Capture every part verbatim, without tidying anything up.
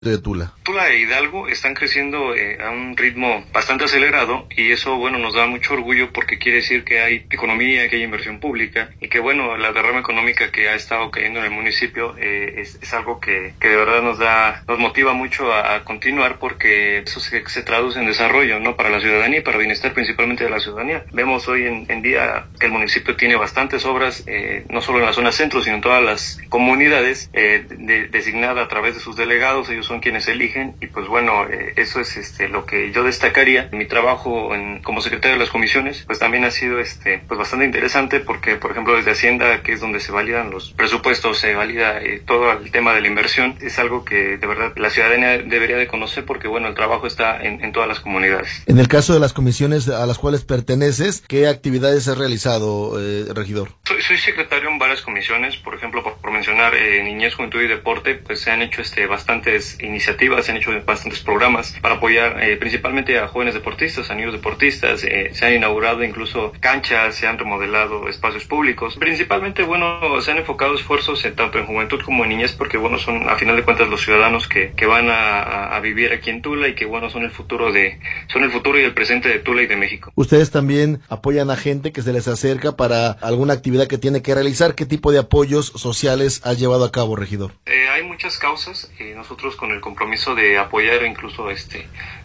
de Tula? Tula e Hidalgo están creciendo eh, a un ritmo bastante acelerado y eso, bueno, nos da mucho orgullo porque quiere decir que hay economía, que hay inversión pública y que, bueno, la derrama económica que ha estado cayendo en el municipio eh, es, es algo que, que de verdad nos da, nos motiva mucho a, a continuar porque eso se, se traduce en desarrollo, ¿no? Para la ciudadanía y para el bienestar principalmente de la ciudadanía. Vemos hoy en, en día que el municipio tiene bastantes obras, eh, no solo en la zona centro, sino en todas las comunidades eh, de, designadas a través de sus delegados. Ellos son quienes eligen y pues bueno, eh, eso es este lo que yo destacaría. Mi trabajo en, como secretario de las comisiones pues también ha sido este pues bastante interesante porque, por ejemplo, desde Hacienda, que es donde se validan los presupuestos, se valida eh, todo el tema de la inversión, es algo que de verdad la ciudadanía debería de conocer porque bueno, el trabajo está en, en todas las comunidades. En el caso de las comisiones a las cuales perteneces, ¿qué actividades has realizado, eh, regidor? Soy, soy secretario en varias comisiones, por ejemplo, por, por mencionar eh, Niñez, Juventud y Deporte, pues se han hecho este bastantes iniciativas, se han hecho bastantes programas para apoyar eh, principalmente a jóvenes deportistas, a niños deportistas, eh, se han inaugurado incluso canchas, se han remodelado espacios públicos, principalmente, bueno, se han enfocado esfuerzos en, tanto en juventud como en niñez, porque, bueno, son a final de cuentas los ciudadanos que, que van a, a vivir aquí en Tula y que, bueno, son el futuro de, son el futuro y el presente de Tula y de México. Ustedes también apoyan a gente que se les acerca para alguna actividad que tiene que realizar. ¿Qué tipo de apoyos sociales has llevado a cabo, regidor? Eh, hay muchas causas, eh, nosotros con el compromiso de apoyar incluso este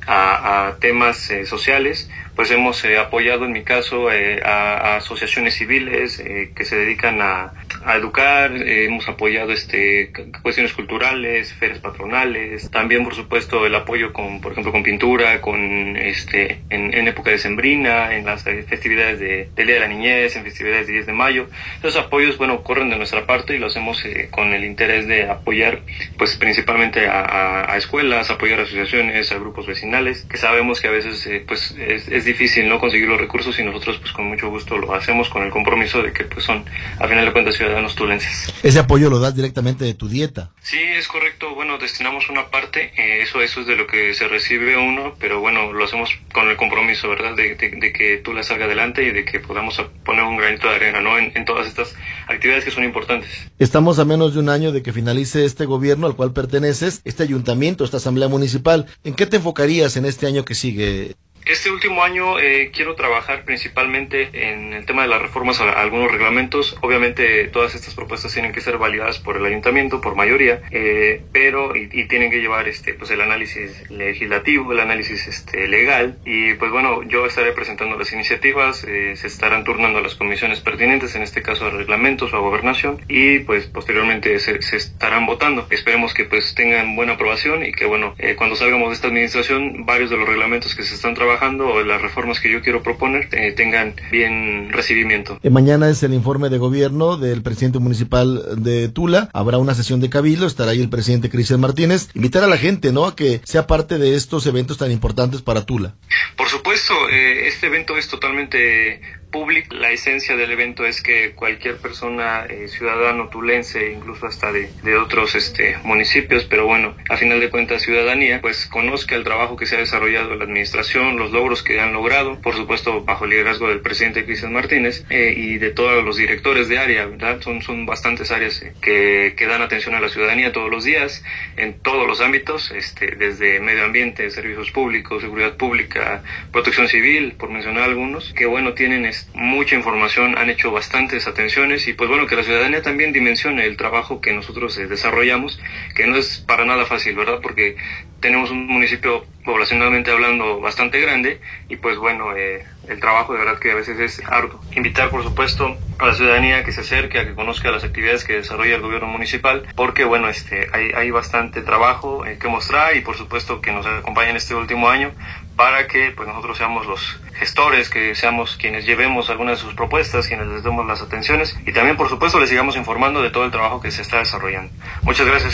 a, a temas eh, sociales, pues hemos eh, apoyado en mi caso eh, a, a asociaciones civiles eh, que se dedican a, a educar, eh, hemos apoyado este cuestiones culturales, ferias patronales, también por supuesto el apoyo con, por ejemplo, con pintura, con este en, en época decembrina, en las eh, festividades de, del Día de la Niñez, en festividades de diez de mayo. Esos apoyos, bueno, corren de nuestra parte y lo hacemos eh, con el interés de apoyar, pues principalmente a, a, a escuelas, apoyar a asociaciones, a grupos vecinales, que sabemos que a veces eh, pues es, es difícil no conseguir los recursos y nosotros pues con mucho gusto lo hacemos con el compromiso de que pues son a final de cuentas ciudadanos tulenses. ¿Ese apoyo lo das directamente de tu dieta? Sí, es correcto. Bueno, destinamos una parte, eh, eso eso es de lo que se recibe uno, pero bueno, lo hacemos con el compromiso, ¿verdad? De, de, de que Tula salga adelante y de que podamos poner un granito de arena, ¿no? En, en todas estas actividades que son importantes. Estamos a menos de un año de que finalice este gobierno al cual perteneces, este ayuntamiento, esta asamblea municipal. ¿En qué te enfocarías en este año que sigue? Este último año eh, quiero trabajar principalmente en el tema de las reformas a, a algunos reglamentos. Obviamente todas estas propuestas tienen que ser validadas por el ayuntamiento, por mayoría, eh, pero y, y tienen que llevar este pues el análisis legislativo, el análisis este legal y pues bueno, yo estaré presentando las iniciativas, eh, se estarán turnando a las comisiones pertinentes, en este caso a reglamentos o a gobernación y pues posteriormente se, se estarán votando. Esperemos que pues tengan buena aprobación y que bueno, eh, cuando salgamos de esta administración, varios de los reglamentos que se están trabajando o las reformas que yo quiero proponer eh, tengan bien recibimiento. Eh, mañana es el informe de gobierno del presidente municipal de Tula, habrá una sesión de cabildo, estará ahí el presidente Cristian Martínez, invitar a la gente, ¿no?, a que sea parte de estos eventos tan importantes para Tula. Por supuesto, eh, este evento es totalmente público. La esencia del evento es que cualquier persona, eh, ciudadano tulense, incluso hasta de, de otros este, municipios, pero bueno, a final de cuentas ciudadanía, pues conozca el trabajo que se ha desarrollado en la administración, los logros que han logrado, por supuesto bajo el liderazgo del presidente Cristian Martínez eh, y de todos los directores de área, ¿verdad? Son, son bastantes áreas eh, que, que dan atención a la ciudadanía todos los días, en todos los ámbitos, este, desde medio ambiente, servicios públicos, seguridad pública, protección civil, por mencionar algunos, que bueno, tienen este, mucha información, han hecho bastantes atenciones y pues bueno, que la ciudadanía también dimensione el trabajo que nosotros eh, desarrollamos, que no es para nada fácil, ¿verdad? Porque tenemos un municipio poblacionalmente hablando bastante grande y pues bueno, eh, el trabajo de verdad que a veces es arduo. Invitar por supuesto a la ciudadanía a que se acerque, a que conozca las actividades que desarrolla el gobierno municipal, porque bueno, este hay, hay bastante trabajo eh, que mostrar y por supuesto que nos acompañen este último año para que pues nosotros seamos los gestores, que seamos quienes llevemos algunas de sus propuestas, quienes les demos las atenciones y también por supuesto les sigamos informando de todo el trabajo que se está desarrollando. Muchas gracias.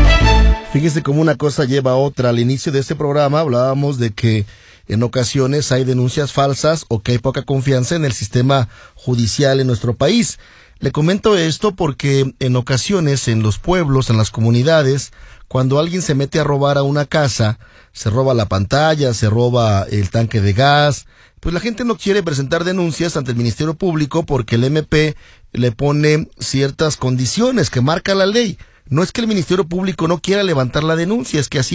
Fíjese cómo una cosa lleva a otra. Al inicio de este programa hablábamos de que en ocasiones hay denuncias falsas o que hay poca confianza en el sistema judicial en nuestro país. Le comento esto porque en ocasiones en los pueblos, en las comunidades, cuando alguien se mete a robar a una casa, se roba la pantalla, se roba el tanque de gas, pues la gente no quiere presentar denuncias ante el Ministerio Público porque el M P le pone ciertas condiciones que marca la ley. No es que el Ministerio Público no quiera levantar la denuncia, es que así